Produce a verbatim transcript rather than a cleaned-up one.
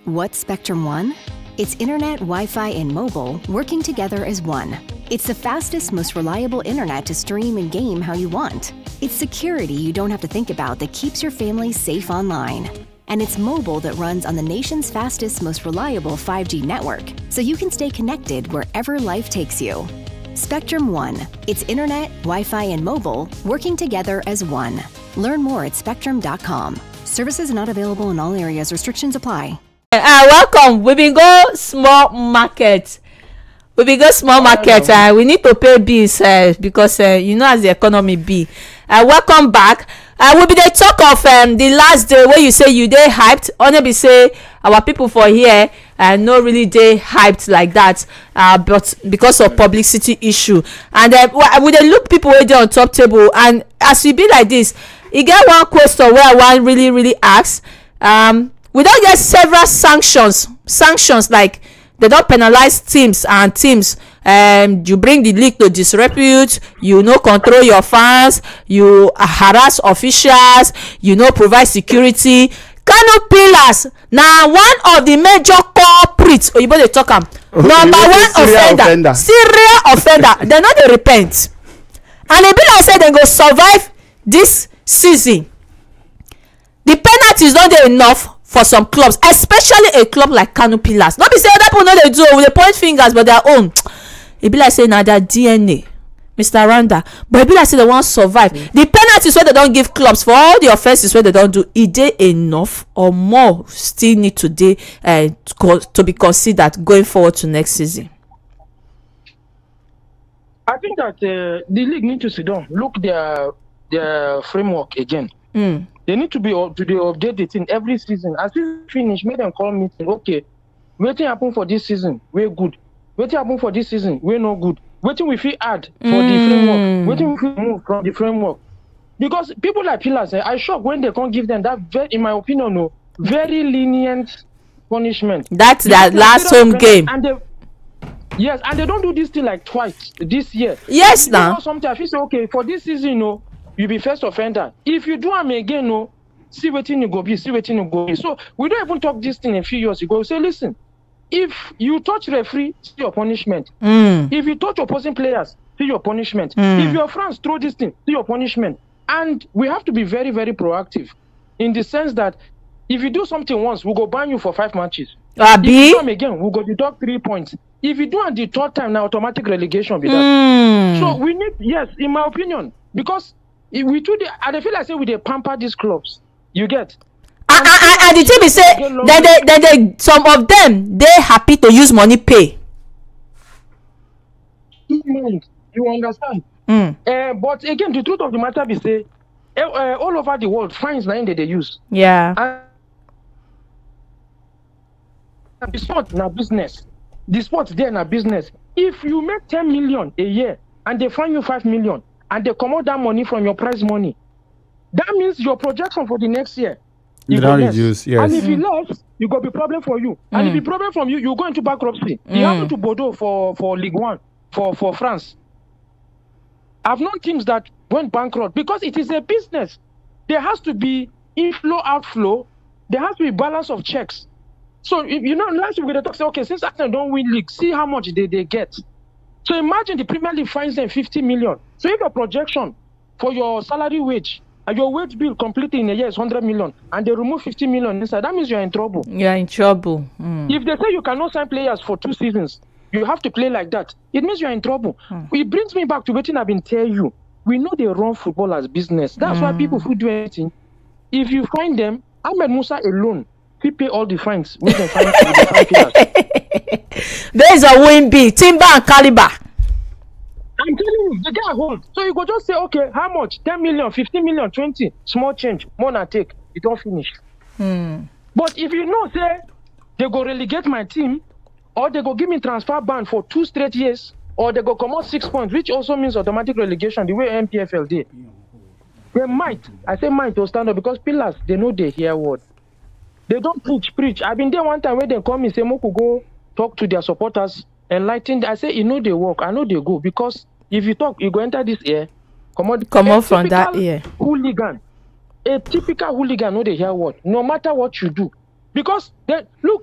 What's Spectrum One? It's internet, Wi-Fi, and mobile working together as one. It's the fastest, most reliable internet to stream and game how you want. It's security you don't have to think about that keeps your family safe online. And it's mobile that runs on the nation's fastest, most reliable five G network, so you can stay connected wherever life takes you. Spectrum One. It's internet, Wi-Fi, and mobile working together as one. Learn more at spectrum dot com. Services not available in all areas. Restrictions apply. Uh, welcome. We been go small market. We been go small market. Uh, we need to pay bills uh, because uh, you know as the economy be. Uh, welcome back. Uh, we be the talk of um, the last day where you say you dey hyped. Only be say our people for here uh, no really dey hyped like that. Uh, but because of publicity issue, and uh, we dey look people wey dey on top table, and as we be like this, e get one question where I wan really really ask. Um, we don get several sanctions sanctions like they don penalize teams and teams. Um, you bring the league to disrepute, you no control your fans, you harass officials, you no provide security. Kano Pillars na one of the major culprits oyibo dey talk am. Number one offender, offender serial offender. Dem no dey repent, and e be like say dem go survive this season. The penalties don dey enough for some clubs, especially a club like Kano Pillars. No be say other people no dey do, we dey point fingers, but their own e be like say na their D N A, Mister Randa. But e be like say they wan survive. Mm. The penalties wey they don give clubs for all the offences wey they don do, e dey enough or more still need to dey uh, to be considered going forward to next season? I think that uh, the league need to sit down, look their their framework again. Mm. They need to be to be updated in every season. As we finish, make them call meeting. Okay, wetin happen for this season? We're good. Wetin happen for this season? We're no good. Wetin we fit add for mm. the framework? Wetin we fit move from the framework? Because people like Pillars, eh, I shock when they can't give them that. Very, in my opinion, no, very lenient punishment. That's that last home game. And they, yes, and they don't do this thing like twice this year. Yes, now. Sometimes I say, okay, for this season, no. You be first offender. If you do them again, no, see what you go be, see what you go be. So we don't even talk this thing a few years ago. We say, listen, if you touch referee, see your punishment. Mm. If you touch opposing players, see your punishment. Mm. If your friends throw this thing, see your punishment. And we have to be very, very proactive in the sense that if you do something once, we'll go ban you for five matches. Abi? If you do them again, we'll go deduct three points. If you do it the third time, now automatic relegation be that. Mm. So we need, yes, in my opinion, because if we do the, I feel like say we dey pamper these clubs. You get. And, and, and the thing is say that they, that they, some of them they happy to use money pay. You understand? Mm. Uh, but again, the truth of the matter is say uh, uh, all over the world, fines na that they use. Yeah. And the sport na business. The sport there na business. If you make ten million a year and they fine you five million. And they come out that money from your prize money, that means your projection for the next year. You don't reduce, yes. And if you lose, you got a problem for you. Mm. And if the problem from you, you go into bankruptcy. Mm. You happen to Bordeaux for, for Ligue one, for, for France. I've known teams that went bankrupt because it is a business. There has to be inflow, outflow. There has to be balance of checks. So, if, you know, last week we talk, say, okay, since Arsenal don't win league, see how much they, they get. So imagine the Premier League fines them fifty million. So if your projection for your salary wage and your wage bill completely in a year is one hundred million and they remove fifty million inside, that means you're in trouble. You're in trouble. Mm. If they say you cannot sign players for two seasons, you have to play like that, it means you're in trouble. Mm. It brings me back to what I've been telling you. We know they run football as business. That's mm. why people who do anything, if you find them, Ahmed Musa alone, he pay all the fines. We can find the five players. There's a win B, Timber and Caliber. I'm telling you, the guy hold. So you go just say, okay, how much? ten million, fifteen million, twenty. Small change. More than take. You don't finish. Hmm. But if you know, say, they go relegate my team, or they go give me transfer ban for two straight years, or they go come out six points, which also means automatic relegation, the way M P F L did. They might. I say might to stand up because Pillars, they know they hear word. They don't preach, preach. I've been there one time where they call me, say, Moku, go talk to their supporters, enlighten. I say, you know they work. I know they go. Because if you talk, you go enter this ear. Come on, come on from that ear. Hooligan. A typical hooligan, know they hear what? No matter what you do. Because, they, look,